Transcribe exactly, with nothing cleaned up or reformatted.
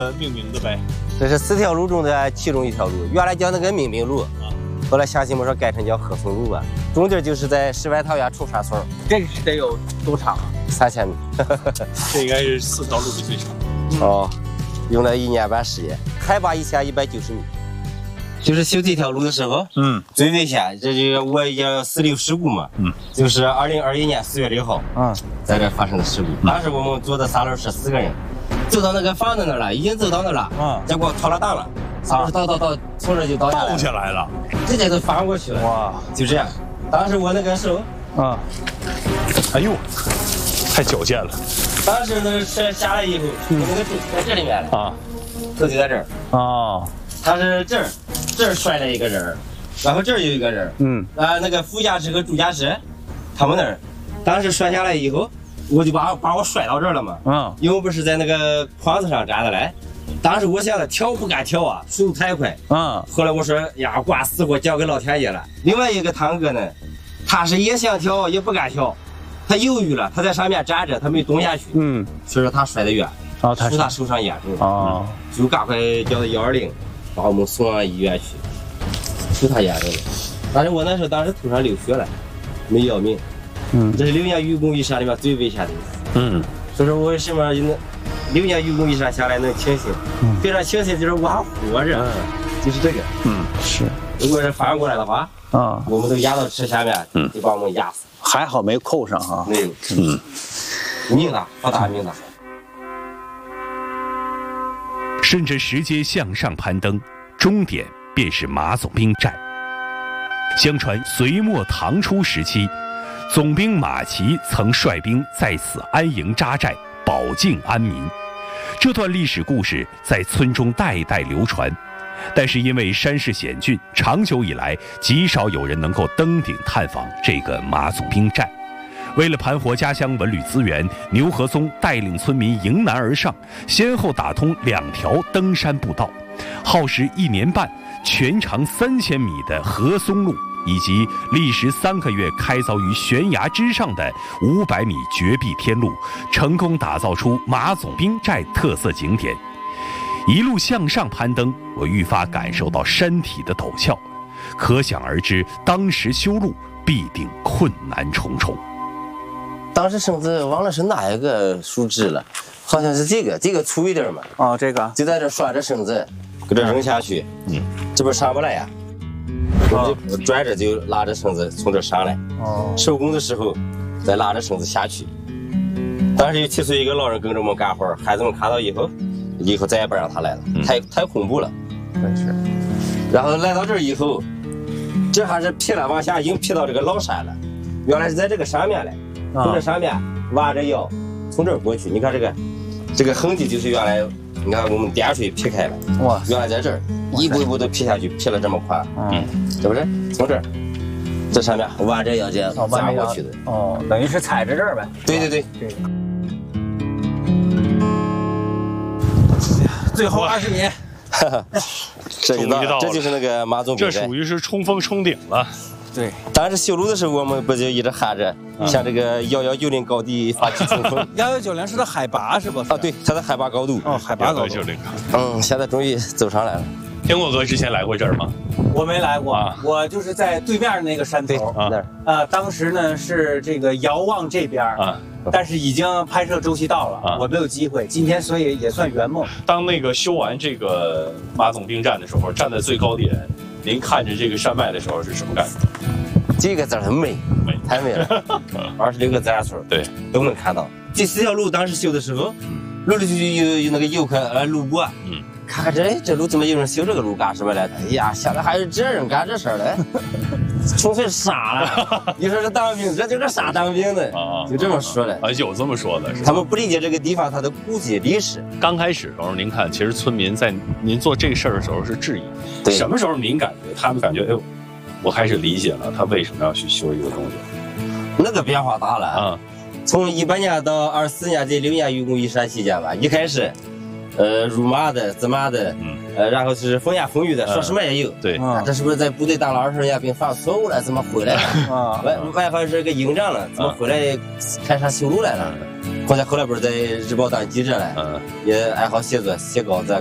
呃，命名的呗。 这是四条路中的其中一条路，原来叫那个民兵路，啊，后来乡亲们说改成叫贺松路吧。中间就是在世外桃源冲沙村， 这个是得有多长啊？ 三千米。 这应该是四条路里最长。 哦，用了一年半时间，海拔一千一百九十米。就是修这条路的时候， 嗯， 最危险，这就我也死溜事故嘛， 嗯， 就是二零二一年四月六号， 嗯， 在这发生的事故。当时我们坐的三轮车四个人，走到那个房子那儿了，已经走到那儿了，嗯，结果逃了档了，三轮倒倒倒，从这就倒下来了， 倒下来了， 直接就翻过去了，哇，就这样。当时我那个手， 啊，哎呦，太矫健了。 当时那车下来以后，我那个手在这里面了，啊，头就在这儿， 哦。 他是这儿，这儿摔了一个人，然后这儿有一个人，嗯，啊，那个副驾驶和主驾驶，他们那儿，当时摔下来以后，我就把把我摔到这儿了嘛，嗯，因为我不是在那个框子上站的来，当时我想着跳不敢跳啊，速度太快，嗯，后来我说呀，挂死我交给老天爷了。另外一个堂哥呢，他是也想跳也不敢跳，他犹豫了，他在上面站着，他没动下去，嗯，所以说他摔得远，啊，他是他受伤严重，啊，就赶快叫到幺二零。把我们送到医院去，是他严重的。但是我那时候当时头上流血了，没要命。嗯，这是六年愚公移山里面最危险的一次。嗯，所以说我为什么能六年愚公移山下来能清醒？嗯，非常清醒，就是我还活着，嗯，就是这个。嗯，是。如果是翻过来的话，啊，我们都压到车下面，嗯，就把我们压死。 还好没扣上哈。 没有。嗯，命大，好大命大。 顺着石阶向上攀登，终点便是马总兵站。相传隋末唐初时期，总兵马齐曾率兵在此安营扎寨，保境安民。这段历史故事在村中代代流传，但是因为山势险峻，长久以来极少有人能够登顶探访这个马总兵站。为了盘活家乡文旅资源，牛和松带领村民迎难而上，先后打通两条登山步道，耗时一年半，全长三千米的和松路，以及历时三个月开凿于悬崖之上的五百米绝壁天路，成功打造出马总兵寨特色景点。一路向上攀登，我愈发感受到山体的陡峭，可想而知，当时修路必定困难重重。 当时绳子忘了是哪一个树枝了，好像是这个，这个粗一点嘛。 哦，这个就在这拴着绳子，给这扔下去。嗯，这不上不来呀，我就拽着就拉着绳子从这上来。哦，收工的时候再拉着绳子下去。当时有七岁一个老人跟着我们干活，孩子们看到以后，以后再也不让他来了，嗯、太太恐怖了。真是。然后来到这儿以后，这还是劈了往下，已经劈到这个老山了。原来是在这个上面来。从这上面弯着腰，从这儿过去。你看这个，这个痕迹就是原来，你看我们点水劈开了。哇！原来在这儿一步一步都劈下去，劈了这么宽。嗯，是不是？从这儿，这上面弯着腰这样扎过去的。 哦，等于是踩着这儿呗。 对对对。对。 最后二十米。 哈哈，这一道，这就是那个马总兵寨。 这属于是冲锋冲顶了。 对，当时修路的时候，我们不就一直喊着向这个幺幺九零高地发起冲锋。 幺幺九零是它海拔是吧？ 啊，对，它的海拔高度。 哦，海拔高度。 嗯，现在终于走上来了。 天国哥之前来过这儿吗？ 我没来过，啊、我就是在对面那个山头啊。呃，当时呢是这个遥望这边啊，但是已经拍摄周期到了，啊、我没有机会。今天所以也算圆梦。 当那个修完这个马总兵站的时候，站在最高点。您看着这个山脉的时候是什么感觉？ 这个字很美，美太美了。二十六个自然村，对，都能看到。这四条路当时修的时候，陆陆续续有有那个游客呃路过，嗯，看看这这路怎么有人修这个路干什么来？哎呀，现在还有这人干这事儿嘞，纯粹傻了。你说这当兵，这就是傻当兵的啊，就这么说的。 啊，有这么说的， 他们不理解这个地方它的古迹历史。 刚开始的时候，您看，其实村民在您做这个事儿的时候是质疑。对，什么时候您感觉他们感觉，哎呦，我开始理解了他为什么要去修一个东西？ 那个变化大了啊！从一八年到二四年这六年愚公移山期间吧，一开始，呃，辱骂的、责骂的，嗯，呃，然后是风言风语的，说什么也有。对，啊，这是不是在部队当了二十年兵，犯错误了，怎么回来了？啊，外外号是个营长了，怎么回来开山修路来了？ 好像后来不是在日报当记者了，嗯，也爱好写作，写稿子。